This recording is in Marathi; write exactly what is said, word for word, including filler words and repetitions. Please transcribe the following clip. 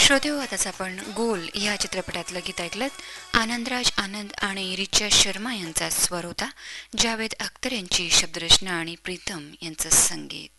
श्रोतेहो, आताच आपण गोल या चित्रपटातलं गीत ऐकलं. आनंदराज आनंद आणि रिचा शर्मा यांचा स्वर होता. जावेद अख्तर यांची शब्दरचना आणि प्रीतम यांचं संगीत.